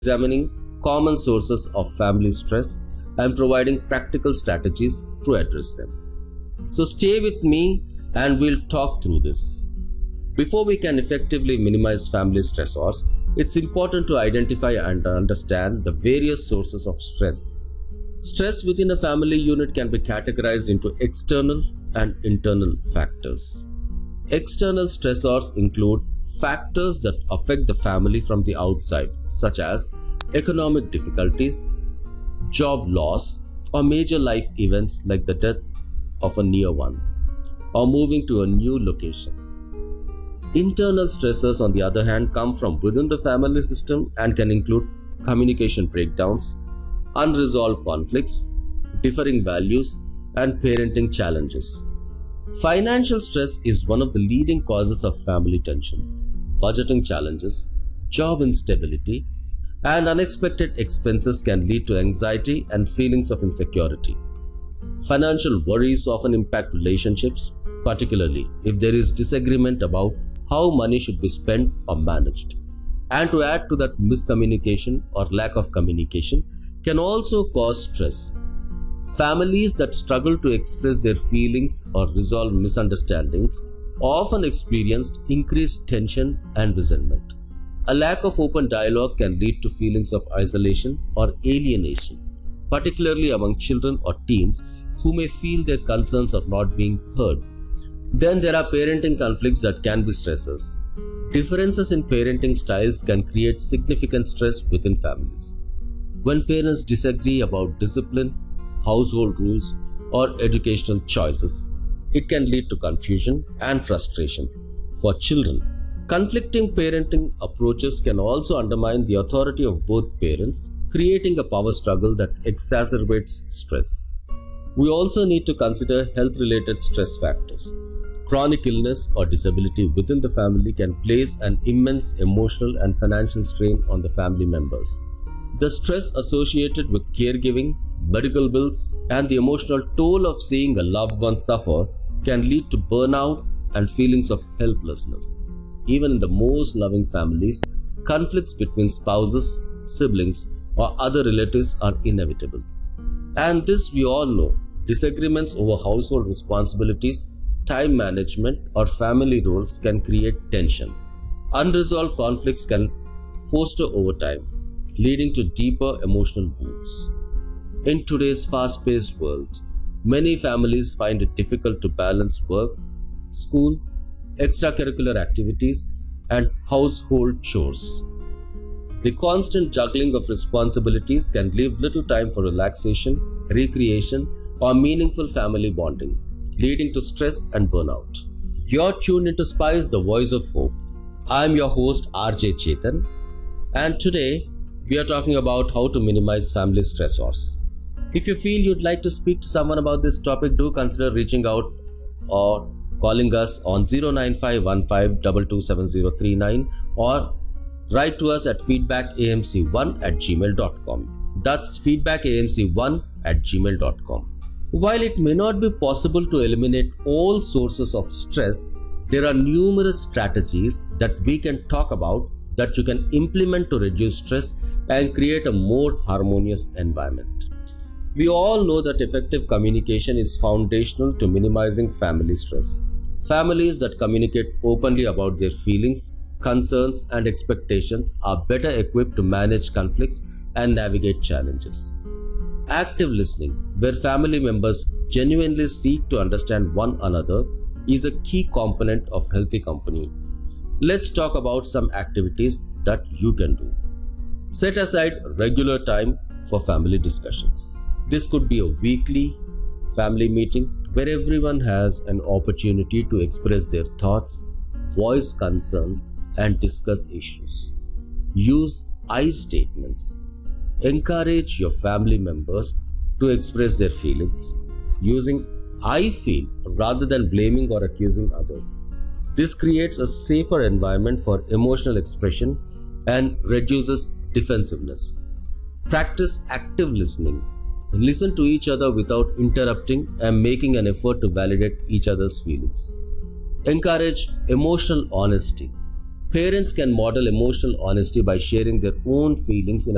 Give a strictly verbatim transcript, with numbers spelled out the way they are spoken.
examining common sources of family stress and providing practical strategies to address them. So stay with me and we'll talk through this. Before we can effectively minimize family stressors, it's important to identify and understand the various sources of stress. Stress within a family unit can be categorized into external and internal factors. External stressors include factors that affect the family from the outside, such as economic difficulties, job loss, or major life events like the death of a near one, or moving to a new location. Internal stressors, on the other hand, come from within the family system and can include communication breakdowns, unresolved conflicts, differing values, and parenting challenges. Financial stress is one of the leading causes of family tension. Budgeting challenges, job instability, and unexpected expenses can lead to anxiety and feelings of insecurity. Financial worries often impact relationships, particularly if there is disagreement about how money should be spent or managed. And to add to that, miscommunication or lack of communication can also cause stress. Families that struggle to express their feelings or resolve misunderstandings often experience increased tension and resentment. A lack of open dialogue can lead to feelings of isolation or alienation, particularly among children or teens who may feel their concerns are not being heard. Then there are parenting conflicts that can be stressors. Differences in parenting styles can create significant stress within families. When parents disagree about discipline, household rules, or educational choices, it can lead to confusion and frustration. For children, conflicting parenting approaches can also undermine the authority of both parents, creating a power struggle that exacerbates stress. We also need to consider health-related stress factors. Chronic illness or disability within the family can place an immense emotional and financial strain on the family members. The stress associated with caregiving, medical bills, and the emotional toll of seeing a loved one suffer can lead to burnout and feelings of helplessness. Even in the most loving families, conflicts between spouses, siblings, or other relatives are inevitable. And this we all know. Disagreements over household responsibilities, time management, or family roles can create tension. Unresolved conflicts can foster over time, leading to deeper emotional wounds. In today's fast-paced world, many families find it difficult to balance work, school, extracurricular activities, and household chores. The constant juggling of responsibilities can leave little time for relaxation, recreation, or meaningful family bonding, leading to stress and burnout. You're tuned into Spice, the Voice of Hope. I'm your host R J Chetan, and today we are talking about how to minimize family stressors. If you feel you'd like to speak to someone about this topic, do consider reaching out or calling us on zero nine five one five two two seven zero three nine or write to us at feedback a m c one at gmail dot com. That's feedback a m c one at gmail dot com. While it may not be possible to eliminate all sources of stress, there are numerous strategies that we can talk about that you can implement to reduce stress and create a more harmonious environment. We all know that effective communication is foundational to minimizing family stress. Families that communicate openly about their feelings, concerns, and expectations are better equipped to manage conflicts and navigate challenges. Active listening, where family members genuinely seek to understand one another, is a key component of healthy company. Let's talk about some activities that you can do. Set aside regular time for family discussions. This could be a weekly family meeting where everyone has an opportunity to express their thoughts, voice concerns, and discuss issues. Use I statements. Encourage your family members to express their feelings using I feel rather than blaming or accusing others. This creates a safer environment for emotional expression and reduces defensiveness. Practice active listening. Listen to each other without interrupting and making an effort to validate each other's feelings. Encourage emotional honesty. Parents can model emotional honesty by sharing their own feelings in a